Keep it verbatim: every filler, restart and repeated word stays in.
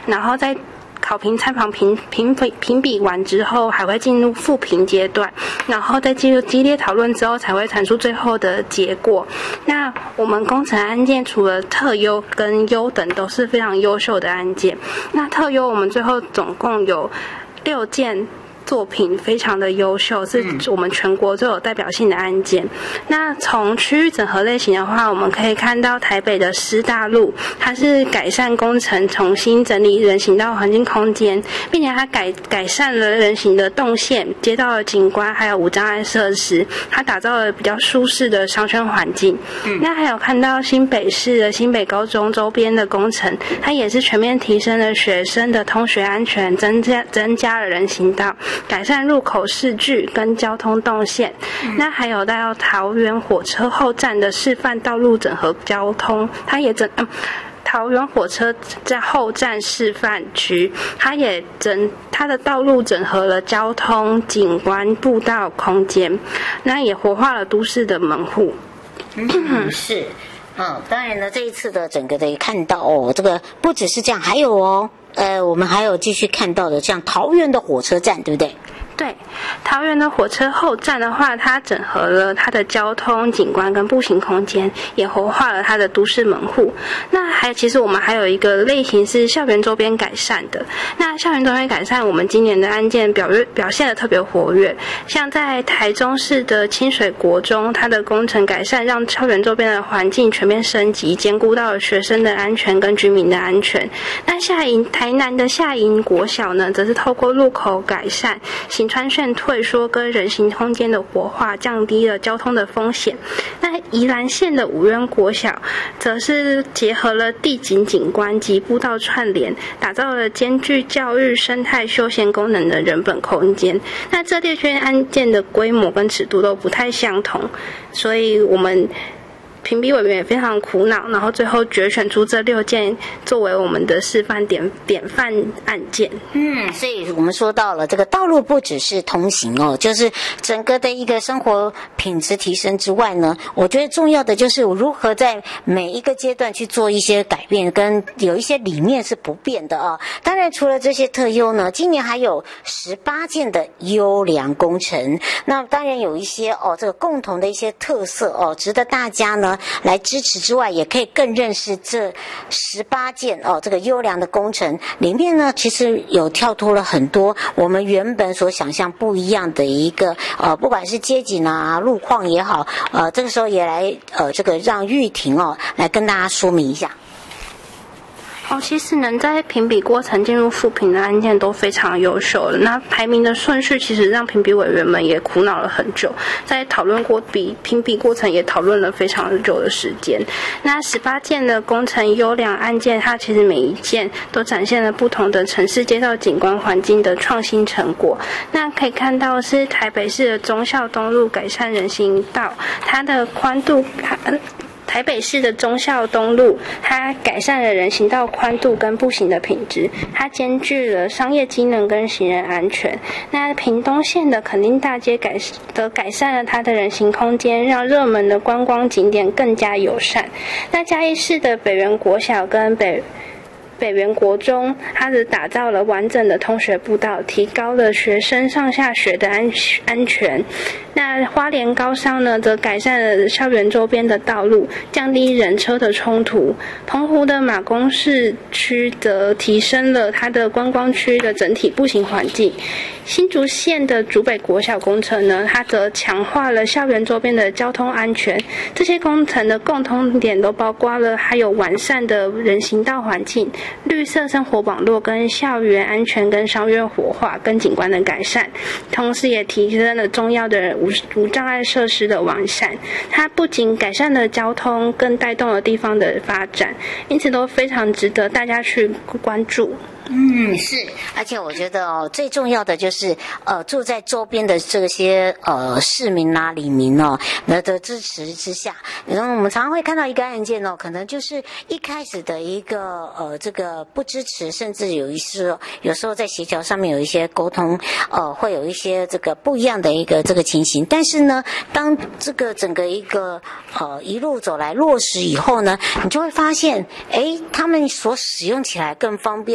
然后在考评参访评评比评比完之后，还会进入复评阶段，然后再进入激烈讨论之后，才会产出最后的结果。那我们工程案件除了特优跟优等都是非常优秀的案件，那特优我们最后总共有六件作品非常的优秀，是我们全国最有代表性的案件。那从区域整合类型的话，我们可以看到台北的师大路，它是改善工程，重新整理人行道环境空间，并且它改改善了人行的动线、街道的景观，还有无障碍设施，它打造了比较舒适的商圈环境。嗯、那还有看到新北市的新北高中周边的工程，它也是全面提升了学生的通学安全，增加增加了人行道，改善入口视距跟交通动线。嗯、那还有到桃园火车后站的示范道路整合交通，它也整、嗯、桃园火车在后站示范区，它也整它的道路整合了交通、景观、步道空间，那也活化了都市的门户。 嗯，是。嗯，当然呢，这一次的整个的看到哦，这个不只是这样，还有哦，呃，我们还有继续看到的，像桃园的火车站，对不对？ 对，桃园的火车后站的话，它整合了它的交通景观跟步行空间，也活化了它的都市门户。那还其实我们还有一个类型是校园周边改善的。那校园周边改善，我们今年的案件表表现得特别活跃，像在台中市的清水国中，它的工程改善让校园周边的环境全面升级，兼顾到了学生的安全跟居民的安全。那下营台南的下营国小呢，则是透过路口改善、行穿线退缩跟人行空间的活化，降低了交通的风险。那宜兰县的五渊国小，则是结合了地景景观及步道串联，打造了兼具教育、生态、休闲功能的人本空间。那这列圈案件的规模跟尺度都不太相同，所以我们评比委员也非常苦恼，然后最后决选出这六件作为我们的示范典典范案件。 嗯，所以我们说到了这个道路不只是通行哦，就是整个的一个生活品质提升之外呢，我觉得重要的就是如何在每一个阶段去做一些改变，跟有一些理念是不变的啊。当然，除了这些特优呢，今年还有十八件的优良工程。那当然有一些哦，这个共同的一些特色哦，值得大家呢来支持之外，也可以更认识这十八件哦，这个优良的工程里面呢，其实有跳脱了很多我们原本所想象不一样的一个呃，不管是街景啊、路况也好，呃，这个时候也来呃，这个让玉婷哦来跟大家说明一下。 哦，其实能在评比过程进入复评的案件都非常优秀了。那排名的顺序其实让评比委员们也苦恼了很久，在讨论过比评比过程也讨论了非常久的时间。那十八件的工程优良案件，它其实每一件都展现了不同的城市街道景观环境的创新成果。那可以看到是台北市的忠孝东路改善人行道，它的宽度台北市的忠孝东路，它改善了人行道宽度跟步行的品质，它兼具了商业机能跟行人安全。那屏东县的垦丁大街改则改善了它的人行空间，让热门的观光景点更加友善。那嘉义市的北园国小跟北北园国中，它是打造了完整的通学步道，提高了学生上下学的安安全。那花莲高商呢，则改善了校园周边的道路，降低人车的冲突。澎湖的马公市区则提升了它的观光区的整体步行环境。新竹县的竹北国小工程呢，它则强化了校园周边的交通安全。这些工程的共同点都包括了还有完善的人行道环境、绿色生活网络跟校园安全跟商业活化跟景观的改善，同时也提升了重要的无无障碍设施的完善。它不仅改善了交通，更带动了地方的发展，因此都非常值得大家去关注。 嗯，是，而且我觉得哦，最重要的就是呃，住在周边的这些呃市民啊、里民哦的的支持之下，然后我们常常会看到一个案件哦，可能就是一开始的一个呃这个不支持，甚至有一些有时候在协调上面有一些沟通，呃，会有一些这个不一样的一个这个情形。但是呢，当这个整个一个呃一路走来落实以后呢，你就会发现，哎，他们所使用起来更方便。